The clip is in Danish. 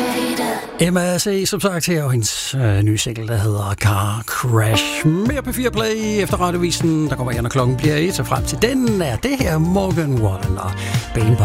Emma C. som sagt her, og hendes nye single, der hedder Car Crash. Mere på 4 Play efter radiovisen, der kommer igen, når klokken bliver 1, så frem til den er det her Morgan Wallen og Ben